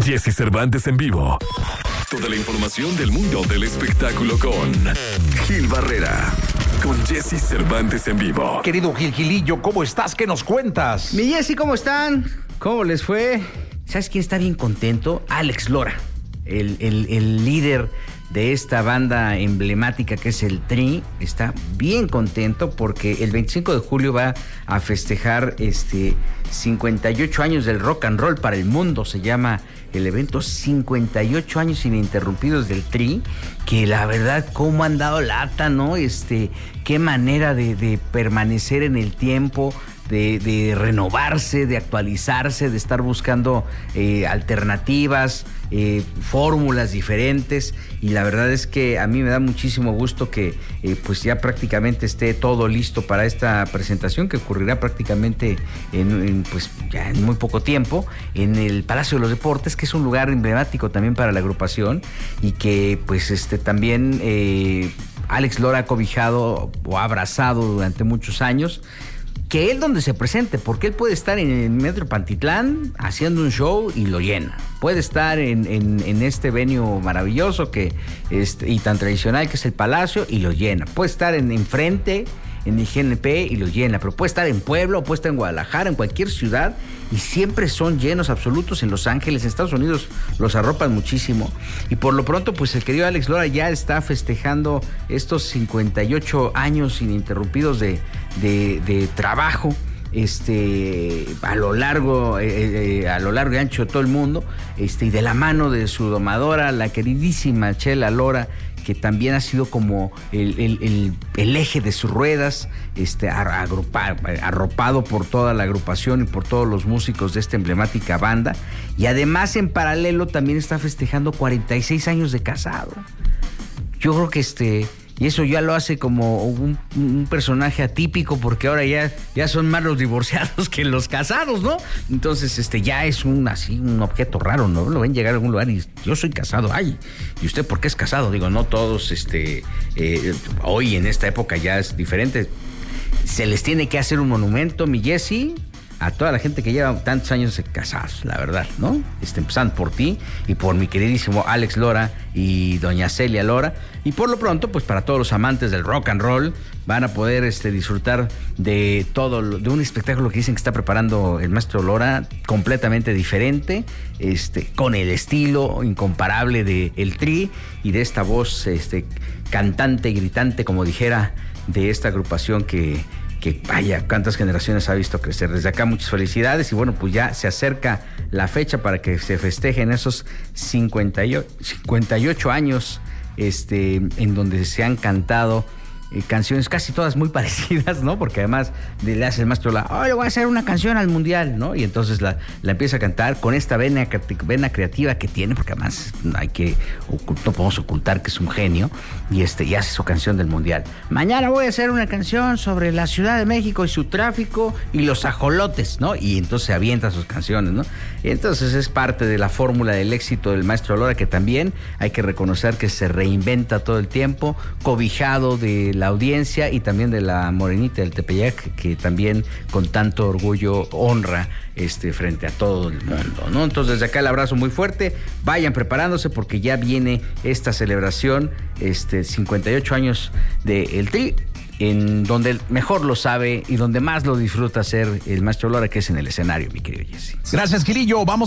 Jesse Cervantes en vivo. Toda la información del mundo del espectáculo con Gil Barrera. Con Jesse Cervantes en vivo. Querido Gilillo, ¿cómo estás? ¿Qué nos cuentas? Mi Jesse, ¿cómo están? ¿Cómo les fue? ¿Sabes quién está bien contento? Alex Lora, el líder de esta banda emblemática que es el Tri. Está bien contento porque el 25 de julio va a festejar 58 años del rock and roll para el mundo. Se llama el evento 58 años ininterrumpidos del Tri, que la verdad, cómo han dado lata, ¿no? Qué manera de permanecer en el tiempo, de renovarse, de actualizarse, de estar buscando alternativas, fórmulas diferentes. Y la verdad es que a mí me da muchísimo gusto que pues ya prácticamente esté todo listo para esta presentación que ocurrirá prácticamente pues ya en muy poco tiempo en el Palacio de los Deportes, que es un lugar emblemático también para la agrupación, y que pues también Alex Lora ha cobijado o ha abrazado durante muchos años. Que él donde se presente, porque él puede estar en el Metro Pantitlán haciendo un show y lo llena. Puede estar en este venue maravilloso y tan tradicional que es el Palacio y lo llena. Puede estar enfrente en el GNP y lo llena, pero puede estar en Puebla o puede estar en Guadalajara, en cualquier ciudad, y siempre son llenos absolutos. En Los Ángeles, en Estados Unidos, los arropan muchísimo. Y por lo pronto, pues el querido Alex Lora ya está festejando estos 58 años ininterrumpidos de trabajo, a lo largo y ancho de todo el mundo, y de la mano de su domadora, la queridísima Chela Lora, que también ha sido como el eje de sus ruedas, arropado por toda la agrupación y por todos los músicos de esta emblemática banda. Y además, en paralelo, también está festejando 46 años de casado. Yo creo que y eso ya lo hace como un personaje atípico, porque ahora ya son más los divorciados que los casados, ¿no? Entonces, ya es un objeto raro, ¿no? Lo ven llegar a algún lugar y yo soy casado. Ay, ¿y usted por qué es casado? Digo, no todos, hoy en esta época ya es diferente. Se les tiene que hacer un monumento, mi Jesse, a toda la gente que lleva tantos años casados, la verdad, ¿no? Empezando por ti y por mi queridísimo Alex Lora y doña Celia Lora. Y por lo pronto, pues para todos los amantes del rock and roll, van a poder disfrutar de de un espectáculo que dicen que está preparando el maestro Lora, completamente diferente, con el estilo incomparable de el Tri y de esta voz cantante y gritante, como dijera, de esta agrupación que vaya, cuántas generaciones ha visto crecer. Desde acá muchas felicidades, y bueno, pues ya se acerca la fecha para que se festejen esos 58 años en donde se han cantado canciones casi todas muy parecidas, ¿no? Porque además le hace el maestro le voy a hacer una canción al mundial, ¿no? Y entonces la empieza a cantar con esta vena creativa que tiene, porque además no podemos ocultar que es un genio, y hace su canción del mundial. Mañana voy a hacer una canción sobre la Ciudad de México y su tráfico y los ajolotes, ¿no? Y entonces se avienta sus canciones, ¿no? Y entonces es parte de la fórmula del éxito del maestro Lora, que también hay que reconocer que se reinventa todo el tiempo, cobijado de la audiencia y también de la morenita del Tepeyac, que también con tanto orgullo honra frente a todo el mundo, ¿no? Entonces, desde acá el abrazo muy fuerte. Vayan preparándose porque ya viene esta celebración, 58 años de El Tri, en donde mejor lo sabe y donde más lo disfruta hacer el maestro Lora, que es en el escenario, mi querido Jesse. Gracias, Gilillo. Vamos